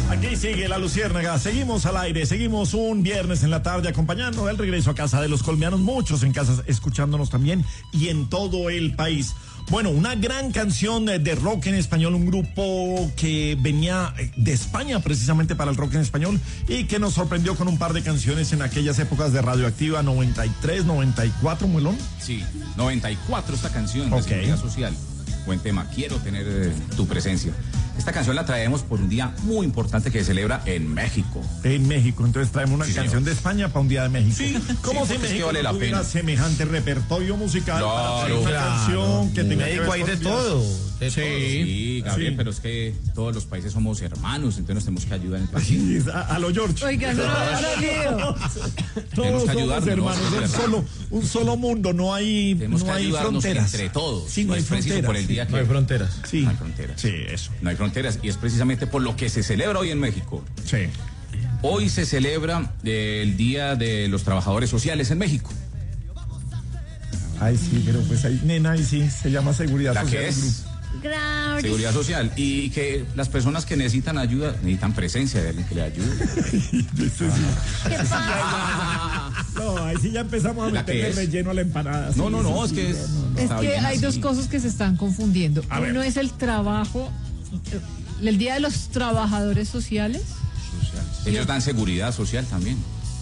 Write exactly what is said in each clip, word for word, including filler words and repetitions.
Aquí sigue la Luciérnaga, seguimos al aire, seguimos un viernes en la tarde acompañando el regreso a casa de los colombianos, muchos en casa escuchándonos también y en todo el país. Bueno, una gran canción de rock en español, un grupo que venía de España precisamente para el rock en español y que nos sorprendió con un par de canciones en aquellas épocas de Radioactiva, noventa y tres, noventa y cuatro, Muelón. Sí, noventa y cuatro esta canción de Ok. Seguridad Social. Buen tema, quiero tener eh, tu presencia. Esta canción la traemos por un día muy importante que se celebra en México. En México, entonces traemos una Sí, canción señor. de España para un día de México. Sí, ¿Cómo sí, si porque es que México vale no la tuviera pena. semejante repertorio musical para Claro, hacer una claro. canción que En tenga que México ver hay de con todo. De Sí, todo. sí, Gabriel, Sí. pero es que todos los países somos hermanos, entonces nos tenemos que ayudar entre sí. Sí, a, a lo George. Oiga, no, no, no, Todos Tenemos que somos ayudarnos, hermanos, ¿no? un solo, un solo mundo, no hay, Tenemos no que hay ayudarnos fronteras. entre todos. Sí, no hay es preciso fronteras. por el día que No hay fronteras. Sí. No hay fronteras. Sí, eso. No hay fronteras y es precisamente por lo que se celebra hoy en México. Sí. Hoy se celebra eh, el Día de los Trabajadores Sociales en México. Ay, sí, pero pues ahí, nena, ahí sí, se llama seguridad La social. que el es Gracias. Seguridad Social. Y que las personas que necesitan ayuda, necesitan presencia de alguien que le ayude. ¿Qué pasa? grupo. No, ahí sí ya empezamos a ¿La que meterle es? relleno a la empanada. No, Sí, no, no, sí, es que sí, es... no, no. Es está que bien hay así. dos cosas que se están confundiendo. A ver. Uno es el trabajo, eh, el Día de los Trabajadores Sociales. Ellos dan seguridad social también.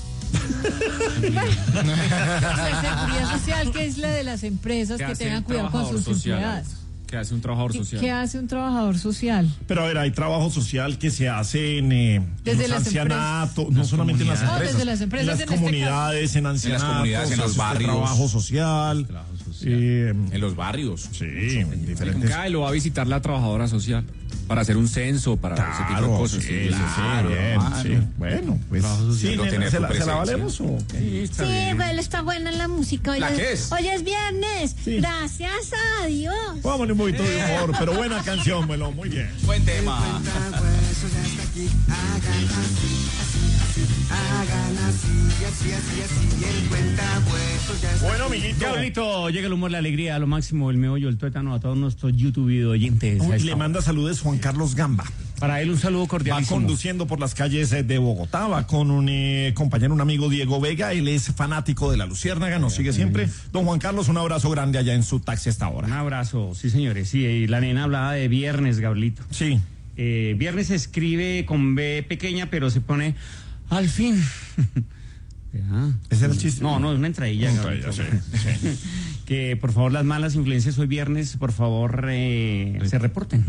La seguridad social, que es la de las empresas ¿Qué que hace tengan un cuidado con trabajador sus social? empleados. ¿Qué hace un trabajador ¿Qué, social? qué hace un trabajador social? Pero a ver, hay trabajo social que se hace en, eh, Desde en los las ancianatos, no solamente en las comunidades. empresas, No, desde las empresas en las en este comunidades, en ancianatos, comunidades, en los hace usted barrios. trabajo social, Trabajo social. eh, En los barrios. sí, en Como diferentes. que, ay, lo va a visitar la trabajadora social para hacer un censo, para ese tipo de Claro, cosas. sí, Sí, sí, claro, sí, bien, hermano. sí. Bueno, pues Trabajo social. sí, No nena, tener ¿se tu la, ¿se la presencia. valemos o qué? Sí, está Sí, bien. pero está buena la música. Hoy, ¿La es, qué es? hoy es viernes. Sí. Gracias a Dios. Vámonos un poquito de humor, pero buena canción, bueno, muy bien. Buen tema. Bueno, amiguito. Gabrielito, llega el humor, la alegría, a lo máximo, el meollo, el tuétano a todos nuestros YouTube oyentes. Uy, A esta le hora. manda saludos Juan Carlos Gamba. Para él un saludo Va cordialísimo. conduciendo por las calles eh, de Bogotá, va con un eh, compañero, un amigo Diego Vega, él es fanático de la Luciérnaga, nos sigue siempre. Don Juan Carlos, un abrazo grande allá en su taxi hasta Un ahora. abrazo, sí señores, sí, y la nena hablaba de viernes, Gabrielito. Sí. Eh, viernes se escribe con B pequeña, pero se pone al fin. Ya. ¿Ese era el chiste? No, no, es una entradilla. Una Gabrielito. entradilla, sí, Que por favor las malas influencias hoy viernes, por favor, eh, se reporten.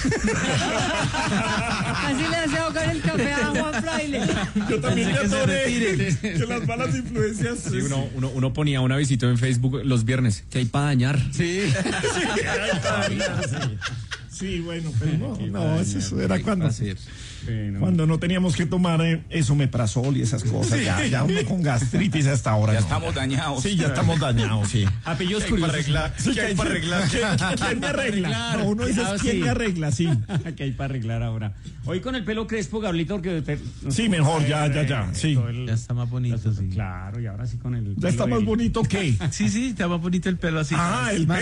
Así le deseo con el café a Juan Fraile. Yo también Que ya se adoré retire. que las malas influencias. Sí, uno, uno, uno ponía un avisito en Facebook los viernes, que hay para dañar. Sí. Sí, bueno, pero no, no, eso, eso era cuando, Bueno. cuando no teníamos que tomar eh, esomeprazol y esas cosas. Ya, ya uno con gastritis hasta ahora. Ya no. estamos dañados. Sí, ya estamos dañados, sí. Apellidos curiosos. Sí, que hay para arreglar. ¿Quién me arregla? No, uno dice, Ah, ¿quién sí. me arregla? Sí. que hay para arreglar ahora. Hoy con el pelo crespo, Gabrielito, porque... te- Sí, mejor, ya, ya, ya, sí. todo el- Ya está más bonito, sí. Claro, y ahora sí con el... Ya está pelo más de- bonito que. Sí, sí, está más bonito el pelo así. Ah, el